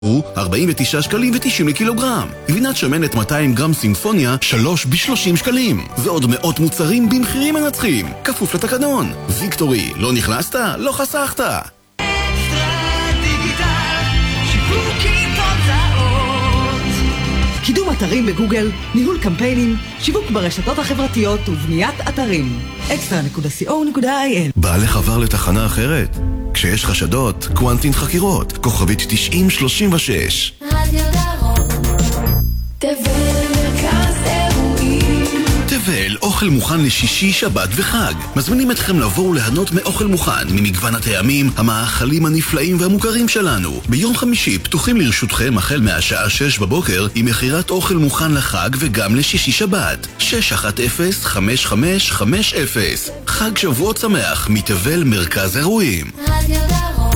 הוא 49 שקלים ו90 לקילוגרם. גבינת שמנת 200 גרם סימפוניה 3 ב-30 שקלים. ועוד מאות מוצרים במחירים מנצחים. כפוף לתקנון. ויקטורי, לא נכנסת? לא חסכת. קידום אתרים בגוגל, ניהול קמפיינים, שיווק ברשתות החברתיות ובניית אתרים. extra.co.il. בעלך עבר לתחנה אחרת? כשיש חשדות, קוונטין חקירות, כוכבית 9036. רדיו דרום, תבל מרכז אירועים. תבל, אוכל מוכן לשישי, שבת וחג. מזמינים אתכם לבוא ולהנות מאוכל מוכן, ממגוון הטעמים, המאכלים הנפלאים והמוכרים שלנו. ביום חמישי פתוחים לרשותכם החל מהשעה 6 בבוקר, עם מחירת אוכל מוכן לחג וגם לשישי שבת. 610-5550. חג שבועות שמח, מתבל מרכז אירועים. רדיו דרום.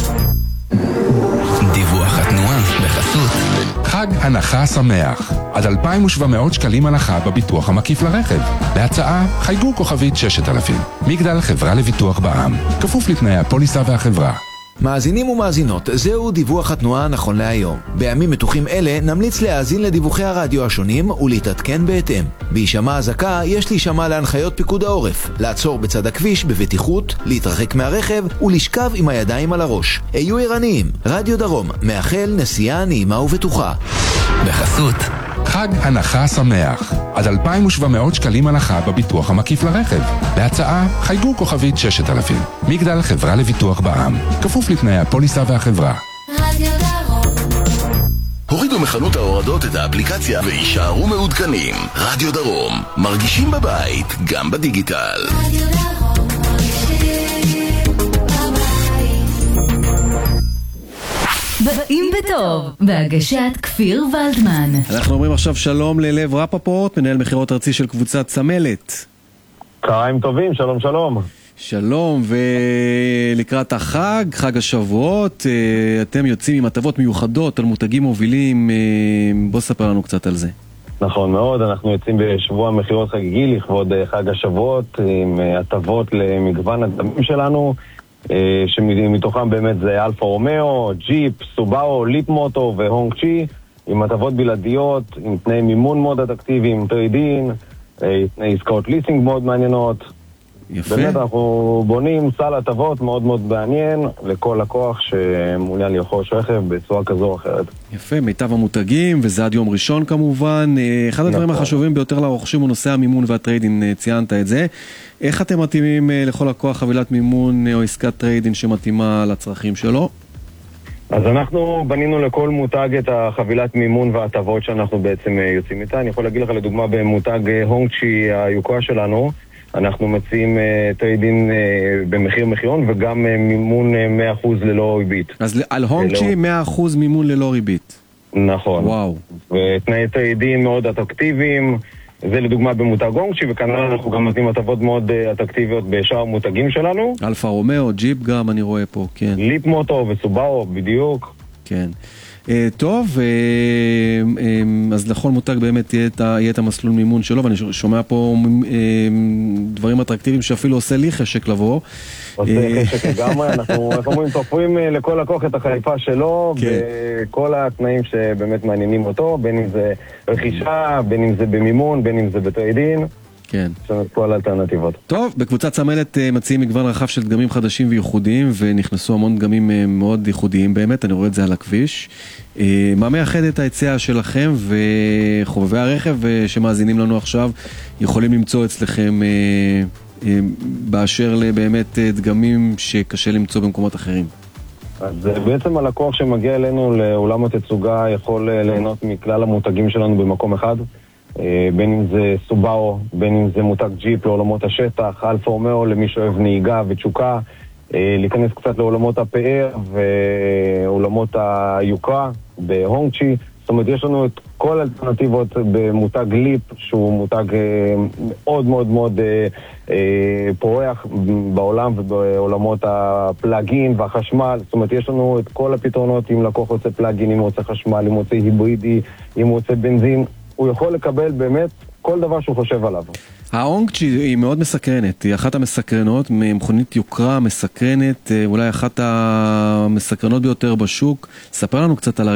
דיווח התנועה בחסות חג הנחה שמח, עד 2,700 שקלים הנחה בביטוח המקיף לרכב. להצעה חייגו כוכבית 6000. מגדל חברה לביטוח בע"מ, כפוף לתנאי הפוליסה והחברה. מאזינים ומאזינות, זהו דיווח התנועה נכון להיום. בימים מתוחים אלה נמליץ להאזין לדיווחי הרדיו השונים ולהתעדכן בהתאם. בהישמע אזעקה יש להישמע להנחיות פיקוד העורף, לעצור בצד הכביש בבטיחות, להתרחק מהרכב ולשכב עם הידיים על הראש. היו ערניים, רדיו דרום מאחל נסיעה נעימה ובטוחה. בחסות חג הנחה שמח, עד 2,700 שקלים הנחה בביטוח המקיף לרכב. להצעה חייגו כוכבית 6000. מגדל חברה לביטוח בע"מ, כפוף לתנאי הפוליסה והחברה. רדיו דרום. הורידו מחנות ההורדות את האפליקציה וישארו מעודכנים. רדיו דרום, מרגישים בבית, גם בדיגיטל. רדיו דרום, מרגישים בבית. באים בטוב, בהגשת כפיר ולדמן. אנחנו אומרים עכשיו שלום ללב רפפורט, מנהל מחירות ארצי של קבוצת צמלת. צהריים טובים, שלום שלום. שלום, ולקראת החג, חג השבועות, אתם יוצאים עם הטבות מיוחדות על מותגים מובילים. בוא ספר לנו קצת על זה. נכון מאוד, אנחנו יוצאים בשבוע מחירות חגיגי לכבוד חג השבועות עם הטבות למגוון הדמים שלנו, שמתוכם באמת זה אלפה רומאו, ג'יפ, סובארו, ליפ מוטו והונג צ'י, עם הטבות בלעדיות, עם תנאי מימון מאוד אטרקטיביים, טריידין, תנאי עסקאות ליסינג מאוד מעניינות. יפה. באמת אנחנו בונים סל הטבות מאוד מאוד מעניין לכל לקוח שמעוניין לרכוש רכב בצורה כזו או אחרת. יפה, מיטב המותגים, וזה עד יום ראשון כמובן. אחד הדברים החשובים ביותר לרוכשים הוא נושא המימון והטריידין, ציינת את זה. איך אתם מתאימים לכל לקוח חבילת מימון או עסקת טריידין שמתאימה לצרכים שלו? אז אנחנו בנינו לכל מותג את החבילת מימון וההטבות שאנחנו בעצם יוצאים איתה. אני יכול להגיד לך לדוגמה במותג הונג צ'י היוקרה שלנו, אנחנו מציעים טריידין במחיר מחירון וגם מימון 100% ללא ריבית. אז על הונג צ'י 100% מימון ללא ריבית. נכון. וואו. ותנאי טריידין מאוד אטרקטיביים, זה לדוגמה במותג הונג צ'י, וכנראה אנחנו גם נותנים הטבות מאוד אטרקטיביות בשאר המותגים שלנו. אלפה רומאו, ג'יפ גם אני רואה פה, כן. ליפ מוטו וסובארו, בדיוק. כן. טוב, אז לכל מותג באמת יהיה את המסלול מימון שלו, ואני שומע פה דברים אטרקטיביים שאפילו עושה לי חשק לבוא. עושה חשק לגמרי, אנחנו אומרים, תופרים לכל לקוח את החליפה שלו, בכל התנאים שבאמת מעניינים אותו, בין אם זה רכישה, בין אם זה במימון, בין אם זה בטריידין. כן. יש לנו כל האלטרנטיבות. טוב, בקבוצת צמלת מציעים מגוון רחב של דגמים חדשים וייחודיים, ונכנסו המון דגמים מאוד ייחודיים באמת, אני רואה את זה על הכביש. מה מייחד את ההיצע שלכם, וחובבי הרכב שמאזינים לנו עכשיו יכולים למצוא אצלכם באשר לבאמת דגמים שקשה למצוא במקומות אחרים? אז בעצם הלקוח שמגיע אלינו לעולם התצוגה יכול ליהנות מכלל המותגים שלנו במקום אחד, בין אם זה סובארו, בין אם זה מותג ג'יפ לעולמות השטח, אלפה רומאו למי שאוהב נהיגה ותשוקה, להיכנס קצת לעולמות הפאר ועולמות היוקרה בהונג צ'י. זאת אומרת, יש לנו את כל האלטרנטיבות במותג ליפ, שהוא מותג מאוד מאוד מאוד פורח בעולם ובעולמות הפלאגין והחשמל. זאת אומרת, יש לנו את כל הפתרונות, אם לקוח רוצה פלאגין, אם רוצה חשמל, אם רוצה היברידי, אם רוצה בנזין. הוא יכול לקבל באמת כל דבר שהוא חושב עליו. האונגצ'י היא מאוד מסקרנת, היא אחת המסקרנות, מכונית יוקרה מסקרנת, אולי אחת המסקרנות ביותר בשוק. ספר לנו קצת על